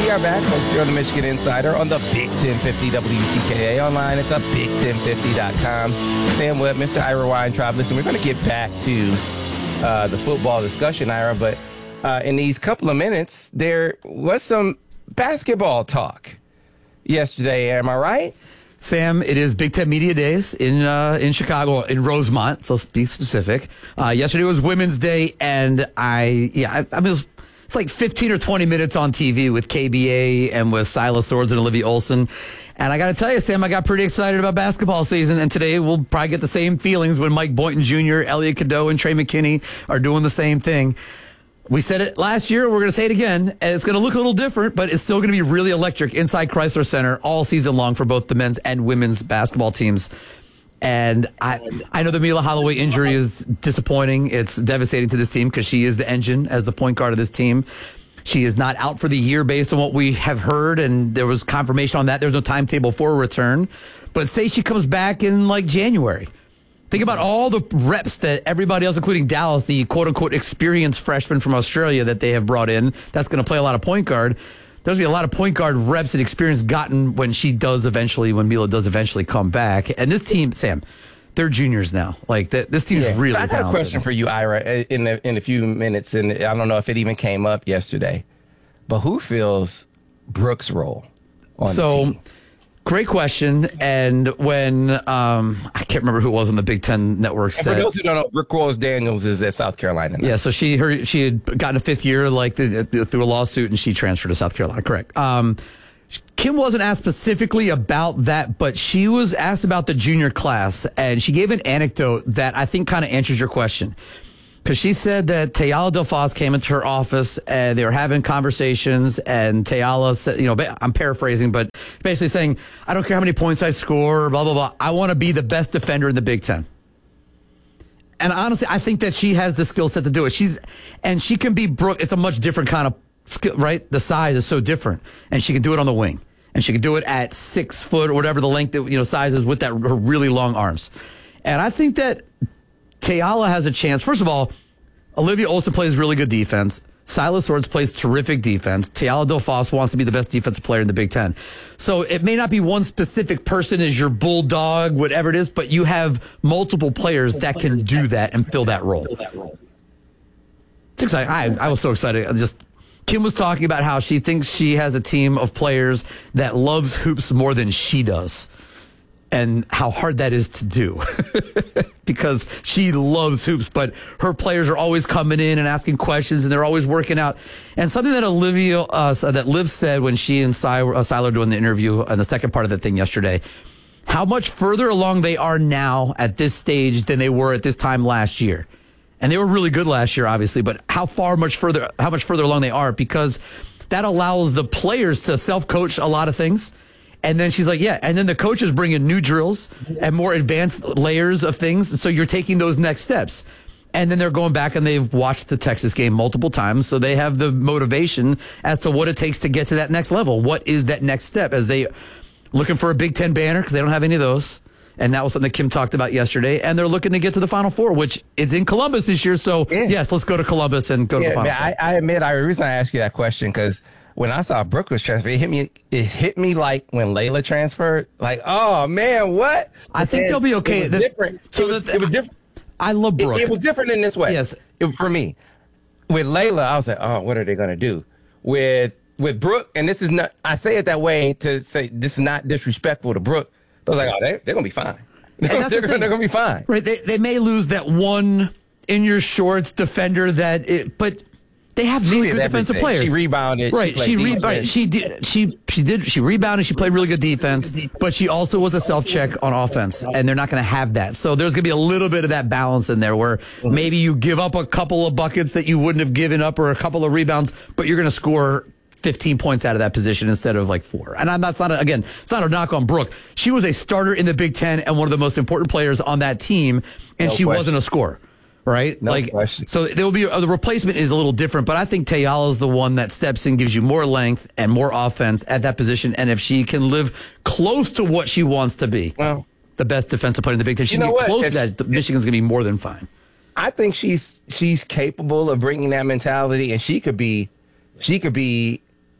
we are back. Folks, you're on the Michigan Insider on the Big 1050 WTKA, online at the Big1050.com. Sam Webb, Mr. Ira Weintraub. Listen, we're going to get back to the football discussion, Ira, but in these couple of minutes, there was some basketball yesterday. Am I right? Sam, it is Big Ten Media Days in Chicago, in Rosemont. So let's be specific. Yesterday was Women's Day, and it's like 15 or 20 minutes on TV with KBA and with Silas Swords and Olivia Olson. And I got to tell you, Sam, I got pretty excited about basketball season. And today we'll probably get the same feelings when Mike Boynton Jr., Elliot Cadeau, and Trey McKinney are doing the same thing. We said it last year. We're going to say it again. And it's going to look a little different, but it's still going to be really electric inside Chrysler Center all season long for both the men's and women's basketball teams. And I know the Mila Holloway injury is disappointing. It's devastating to this team because she is the engine as the point guard of this team. She is not out for the year based on what we have heard, and there was confirmation on that. There's no timetable for a return. But say she comes back in like January. Think about all the reps that everybody else, including Dallas, the quote-unquote experienced freshman from Australia that they have brought in, that's going to play a lot of point guard. There's going to be a lot of point guard reps and experience gotten when Mila does eventually come back. And this team, Sam, they're juniors now. Like, this team's really talented. So I got a question for you, Ira, in a few minutes, and I don't know if it even came up yesterday, but who fills Brooks' role on the team? Great question. And when I can't remember who it was on the Big Ten Network said. For those who don't know, Brooke Daniels is at South Carolina now. Yeah, so she had gotten a fifth year through a lawsuit, and she transferred to South Carolina. Correct. Kim wasn't asked specifically about that, but she was asked about the junior class, and she gave an anecdote that I think kind of answers your question. Because she said that Tayala Delfas came into her office and they were having conversations, and Tayala said, I'm paraphrasing, but basically saying, I don't care how many points I score, blah, blah, blah. I want to be the best defender in the Big Ten. And honestly, I think that she has the skill set to do it. She can be Brooke. It's a much different kind of skill, right? The size is so different. And she can do it on the wing. And she can do it at 6 foot or whatever the length that, size is with her really long arms. And I think that Tayala has a chance. First of all, Olivia Olson plays really good defense. Silas Swords plays terrific defense. Tayala Delfas wants to be the best defensive player in the Big Ten. So it may not be one specific person as your bulldog, whatever it is, but you have multiple players that can do that and fill that role. It's exciting. I was so excited. Kim was talking about how she thinks she has a team of players that loves hoops more than she does. And how hard that is to do because she loves hoops, but her players are always coming in and asking questions, and they're always working out. And something that that Liv said when she and Siler were doing the interview on the second part of that thing yesterday, how much further along they are now at this stage than they were at this time last year. And they were really good last year, obviously, but how much further along they are, because that allows the players to self-coach a lot of things. And then she's like, and then the coaches bring in new drills and more advanced layers of things. So you're taking those next steps. And then they're going back and they've watched the Texas game multiple times. So they have the motivation as to what it takes to get to that next level. What is that next step as they looking for a Big Ten banner, because they don't have any of those. And that was something that Kim talked about yesterday. And they're looking to get to the Final Four, which is in Columbus this year. So, yes, let's go to Columbus and go to the Final Four. I admit, the reason I asked you that question, because when I saw Brooke was transferred, it hit me like when Layla transferred. Like, oh, man, what? I think they'll be okay. It was different. It was different. I love Brooke. It was different in this way. Yes. For me. With Layla, I was like, oh, what are they going to do? With Brooke, and this is not, I say it that way to say this is not disrespectful to Brooke. But I was like, oh, they're going to be fine. They're going to be fine. Right. They may lose that one in your shorts defender but they have really good defensive players. She rebounded. Right. She rebounded. She rebounded. She played really good defense, but she also was a self-check on offense, and they're not going to have that. So there's going to be a little bit of that balance in there where maybe you give up a couple of buckets that you wouldn't have given up or a couple of rebounds, but you're going to score 15 points out of that position instead of like 4. And it's not a knock on Brooke. She was a starter in the Big Ten and one of the most important players on that team, and she wasn't a scorer. Right? No question. So there will be the replacement is a little different, but I think Tayala is the one that steps in, gives you more length and more offense at that position. And if she can live close to what she wants to be, the best defensive player in the Big Ten, she can get close to that. Michigan's going to be more than fine. I think she's capable of bringing that mentality, and she could be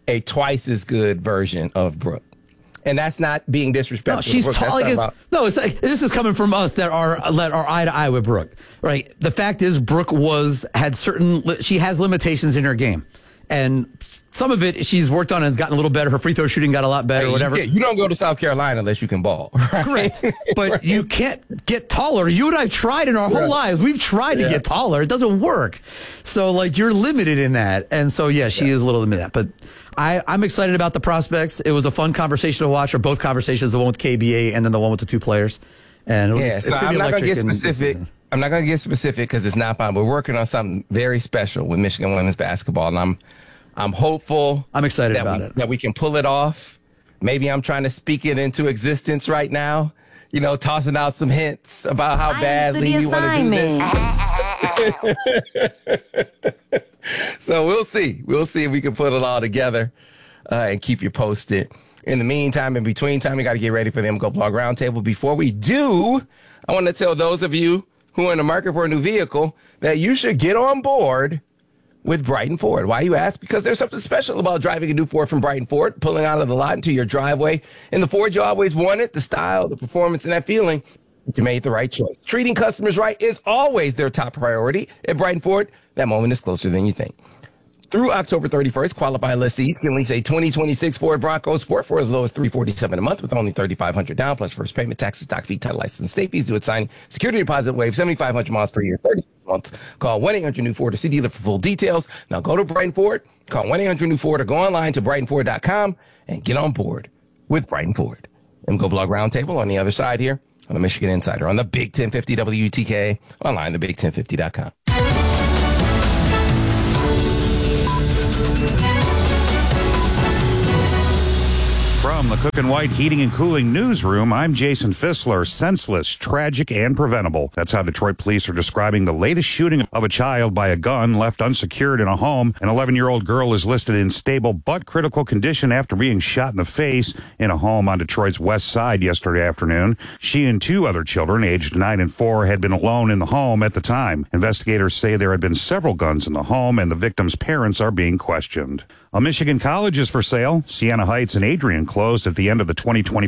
a twice as good version of Brooke. And that's not being disrespectful. No, she's to Brooke. tall. It's like this is coming from us that are eye to eye with Brooke, right? The fact is, Brooke she has limitations in her game, and some of it she's worked on and has gotten a little better. Her free throw shooting got a lot better, whatever. You don't go to South Carolina unless you can ball. Right? Correct. But you can't get taller. You and I've tried in our whole lives. We've tried to get taller. It doesn't work. So, like, you're limited in that. And so, she is a little limited in that. But I'm excited about the prospects. It was a fun conversation to watch, or both conversations, the one with KBA and then the one with the two players. And so I'm not going to get specific. I'm not going to get specific because it's not fun. We're working on something very special with Michigan women's basketball, and I'm hopeful. I'm excited about it. That we can pull it off. Maybe I'm trying to speak it into existence right now. Tossing out some hints about how badly we want to do this. So we'll see. We'll see if we can put it all together and keep you posted. In the meantime, in between time, you got to get ready for the MGO Blog Roundtable. Before we do, I want to tell those of you who are in the market for a new vehicle that you should get on board with Brighton Ford. Why, you ask? Because there's something special about driving a new Ford from Brighton Ford, pulling out of the lot into your driveway. In the Ford you always wanted, the style, the performance, and that feeling, you made the right choice. Treating customers right is always their top priority. At Brighton Ford, that moment is closer than you think. Through October 31st, qualified lessees can lease a 2026 Ford Bronco Sport for as low as $347 a month with only $3,500 down, plus first payment, taxes, doc fee, title license, state fees due at signing, security deposit waive, 7,500 miles per year, 36 months. Call 1-800-NEW-FORD or see dealer for full details. Now go to Brighton Ford, call 1-800-NEW-FORD or go online to BrightonFord.com and get on board with Brighton Ford. MGO Blog Roundtable on the other side here on the Michigan Insider on the Big 1050 WTK, online, thebig1050.com. From the Cook and White Heating and Cooling Newsroom, I'm Jason Fissler. Senseless, tragic, and preventable. That's how Detroit police are describing the latest shooting of a child by a gun left unsecured in a home. An 11-year-old girl is listed in stable but critical condition after being shot in the face in a home on Detroit's west side yesterday afternoon. She and two other children, aged 9 and 4, had been alone in the home at the time. Investigators say there had been several guns in the home, and the victim's parents are being questioned. A Michigan college is for sale. Siena Heights and Adrian closed at the end of the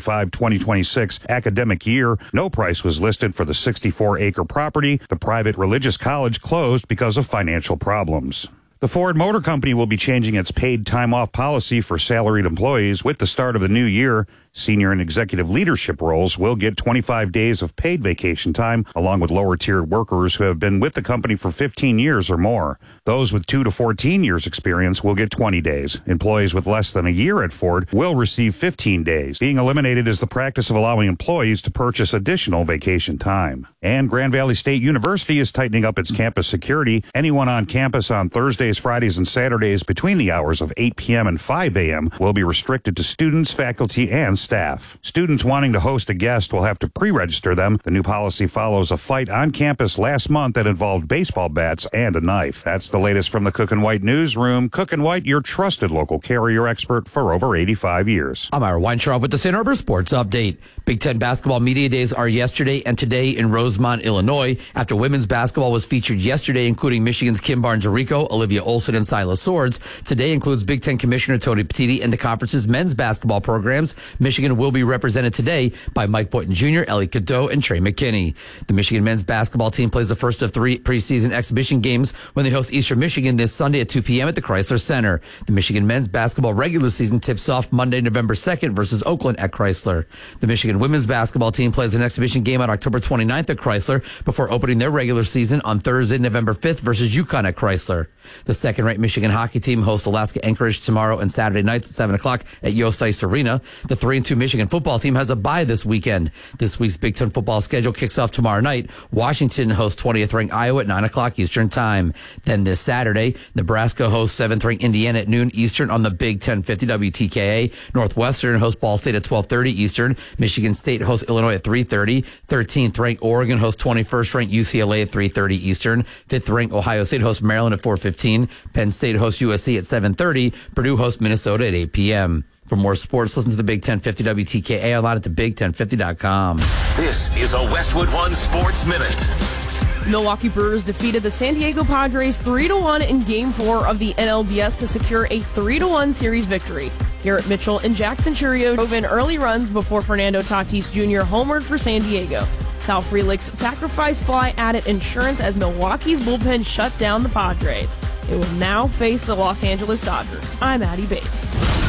2025-2026 academic year. No price was listed for the 64-acre property. The private religious college closed because of financial problems. The Ford Motor Company will be changing its paid time off policy for salaried employees with the start of the new year. Senior and executive leadership roles will get 25 days of paid vacation time, along with lower-tiered workers who have been with the company for 15 years or more. Those with 2 to 14 years experience will get 20 days. Employees with less than a year at Ford will receive 15 days. Being eliminated is the practice of allowing employees to purchase additional vacation time. And Grand Valley State University is tightening up its campus security. Anyone on campus on Thursdays, Fridays, and Saturdays between the hours of 8 p.m. and 5 a.m. will be restricted to students, faculty, and staff. Students wanting to host a guest will have to pre-register them. The new policy follows a fight on campus last month that involved baseball bats and a knife. That's the latest from the Cook and White Newsroom. Cook and White, your trusted local carrier expert for over 85 years. I'm Ira Weintraub with the St. Arbor Sports Update. Big Ten basketball media days are yesterday and today in Rosemont, Illinois. After women's basketball was featured yesterday, including Michigan's Kim Barnes-Arico, Olivia Olson, and Silas Swords. Today includes Big Ten Commissioner Tony Petitti and the conference's men's basketball programs. Michigan will be represented today by Mike Boynton Jr., Ellie Cadeau, and Trey McKinney. The Michigan men's basketball team plays the first of 3 preseason exhibition games when they host Eastern Michigan this Sunday at 2 p.m. at the Chrysler Center. The Michigan men's basketball regular season tips off Monday, November 2nd versus Oakland at Chrysler. The Michigan women's basketball team plays an exhibition game on October 29th at Chrysler before opening their regular season on Thursday, November 5th versus UConn at Chrysler. The second-rate Michigan hockey team hosts Alaska Anchorage tomorrow and Saturday nights at 7 o'clock at Yost Ice Arena. The 3-2 Michigan football team has a bye this weekend. This week's Big Ten football schedule kicks off tomorrow night. Washington hosts 20th-ranked Iowa at 9 o'clock Eastern Time. Then this Saturday, Nebraska hosts 7th-ranked Indiana at noon Eastern on the Big 1050 WTKA. Northwestern hosts Ball State at 12:30 Eastern. Michigan State hosts Illinois at 3:30. 13th-ranked Oregon hosts 21st-ranked UCLA at 3:30 Eastern. 5th-ranked Ohio State hosts Maryland at 4:15. Penn State hosts USC at 7:30. Purdue hosts Minnesota at 8 p.m. For more sports, listen to the Big 1050 WTKA online at thebig1050.com. This is a Westwood One Sports Minute. The Milwaukee Brewers defeated the San Diego Padres 3-1 in Game 4 of the NLDS to secure a 3-1 series victory. Garrett Mitchell and Jackson Chourio drove in early runs before Fernando Tatis Jr. homered for San Diego. Sal Frelick's sacrifice fly added insurance as Milwaukee's bullpen shut down the Padres. It will now face the Los Angeles Dodgers. I'm Addie Bates.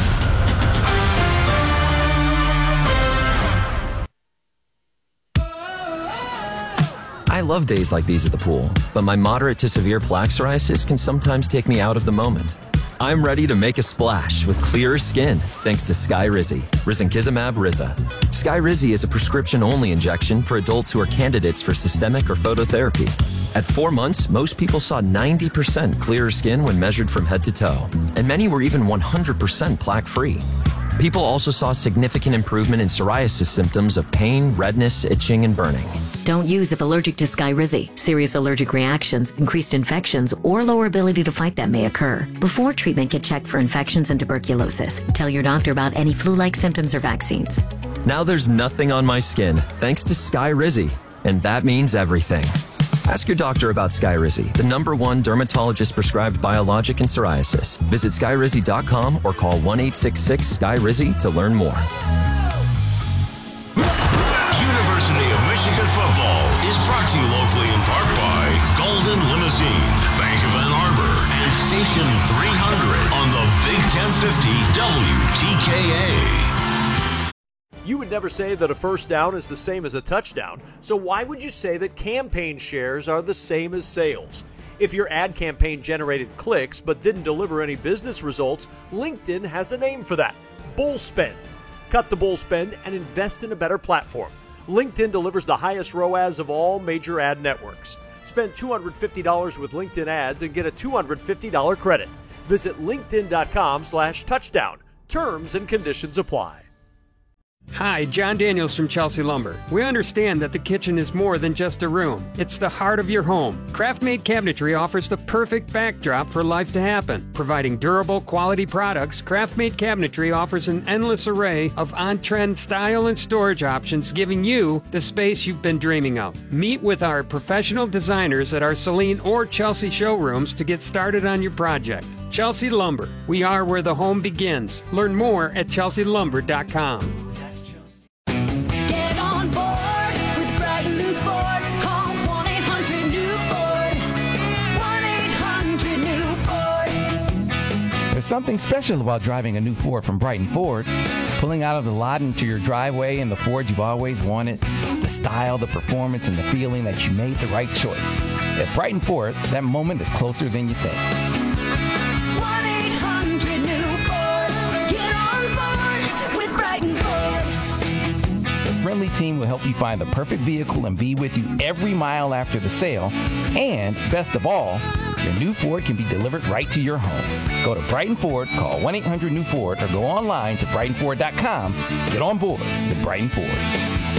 I love days like these at the pool, but my moderate to severe plaque psoriasis can sometimes take me out of the moment. I'm ready to make a splash with clearer skin thanks to Skyrizi, Risankizumab Riza. Skyrizi is a prescription-only injection for adults who are candidates for systemic or phototherapy. At 4 months, most people saw 90% clearer skin when measured from head to toe, and many were even 100% plaque-free. People also saw significant improvement in psoriasis symptoms of pain, redness, itching, and burning. Don't use if allergic to Skyrizi. Serious allergic reactions, increased infections, or lower ability to fight them may occur. Before treatment, get checked for infections and tuberculosis. Tell your doctor about any flu-like symptoms or vaccines. Now there's nothing on my skin thanks to Skyrizi, and that means everything. Ask your doctor about Skyrizi, the #1 dermatologist-prescribed biologic in psoriasis. Visit Skyrizi.com or call 1-866-SKYRIZI to learn more. University of Michigan football is brought to you locally in part by Golden Limousine, Bank of Ann Arbor, and Station 300 on the Big 1050 WTKA. You would never say that a first down is the same as a touchdown, so why would you say that campaign shares are the same as sales? If your ad campaign generated clicks but didn't deliver any business results, LinkedIn has a name for that: bull spend. Cut the bull spend and invest in a better platform. LinkedIn delivers the highest ROAS of all major ad networks. Spend $250 with LinkedIn ads and get a $250 credit. Visit linkedin.com/touchdown. Terms and conditions apply. Hi, John Daniels from Chelsea Lumber. We understand that the kitchen is more than just a room. It's the heart of your home. Craft-made cabinetry offers the perfect backdrop for life to happen. Providing durable, quality products, Craft-made cabinetry offers an endless array of on-trend style and storage options, giving you the space you've been dreaming of. Meet with our professional designers at our Saline or Chelsea showrooms to get started on your project. Chelsea Lumber. We are where the home begins. Learn more at chelsealumber.com. There's something special about driving a new Ford from Brighton Ford. Pulling out of the lot into your driveway in the Ford you've always wanted. The style, the performance, and the feeling that you made the right choice. At Brighton Ford, that moment is closer than you think. 1-800-NEW-FORD. Get on board with Brighton Ford. The friendly team will help you find the perfect vehicle and be with you every mile after the sale. And best of all, your new Ford can be delivered right to your home. Go to Brighton Ford, call 1-800-NEW-FORD, or go online to BrightonFord.com. Get on board with Brighton Ford.